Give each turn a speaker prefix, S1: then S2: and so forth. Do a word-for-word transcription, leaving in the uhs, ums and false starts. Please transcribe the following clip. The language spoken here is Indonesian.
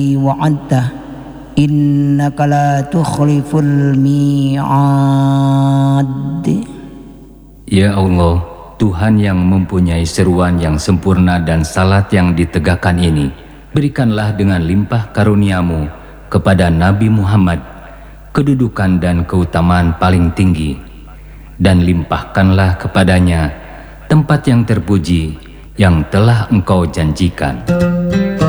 S1: wa'adta innaka la tukhliful mi'ad.
S2: Ya Allah, Tuhan yang mempunyai seruan yang sempurna dan salat yang ditegakkan ini, berikanlah dengan limpah karuniamu kepada Nabi Muhammad kedudukan dan keutamaan paling tinggi, dan limpahkanlah kepadanya tempat yang terpuji yang telah Engkau janjikan.